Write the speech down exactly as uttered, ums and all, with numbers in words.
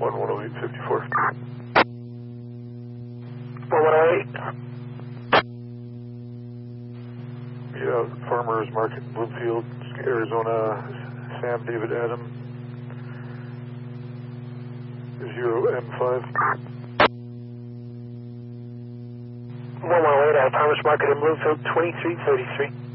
one one oh eight fifty-four. one one oh eight. Yeah, Farmers Market, Bloomfield, Arizona, Sam David Adam, zero M five. one one oh eight at Farmers Market in Bloomfield, twenty-three thirty-three.